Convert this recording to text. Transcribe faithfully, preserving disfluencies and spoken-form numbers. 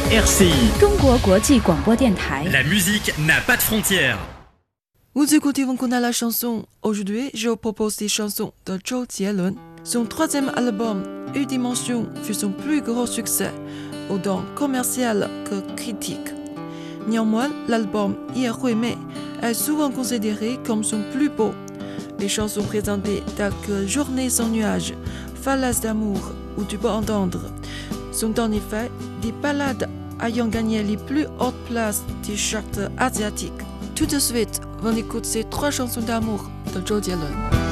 R C I 中国国际广播电台。 La musique n'a pas de frontières. Vous écoutez Vancouver la chanson. Aujourd'hui, je vous propose des chansons de Zhou Jielun. Son troisième album, U Dimension, fut son plus gros succès, autant commercial que critique. Néanmoins, l'album Ye Hui Mei est souvent considéré comme son plus beau. Les chansons présentées telles que Journée sans nuages, Falaise d'amour ou Tu peux entendre sont en effet des ballades ayant gagné les plus hautes places des charts asiatiques. Tout de suite, on écoute ces trois chansons d'amour de Zhou Jielun.